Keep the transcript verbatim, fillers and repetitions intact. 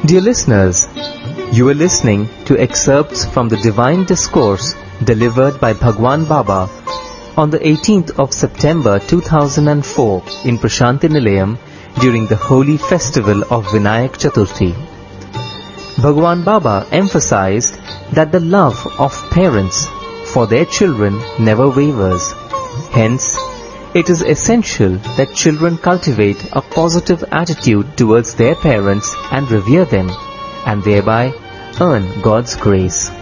Dear listeners, you are listening to excerpts from the Divine Discourse delivered by Bhagwan Baba on the eighteenth of September two thousand four in Prashanti Nilayam during the holy festival of Vinayak Chaturthi. Bhagwan Baba emphasized that the love of parents for their children never wavers. Hence, it is essential that children cultivate a positive attitude towards their parents and revere them, and thereby earn God's grace.